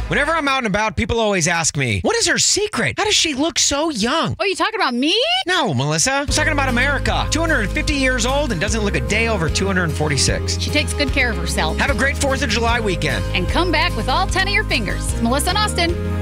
Whenever I'm out and about, people always ask me, what is her secret? How does she look so young? Oh, you talking about me? No, Melissa. I'm talking about America. 250 years old and doesn't look a day over 246. She takes good care of herself. Have a great 4th of July weekend. And come back with all 10 of your fingers. It's Melissa and Austin.